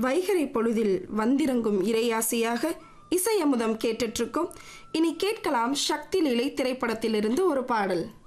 வைகறை பொழுதில் வந்திறங்கும் இறையாசியாக இசையமுதம் கேட்டுட்ருக்கோம். இனி கேட்கலாம் சக்தி லீலை திரைப்படத்திலிருந்து ஒரு பாடல்.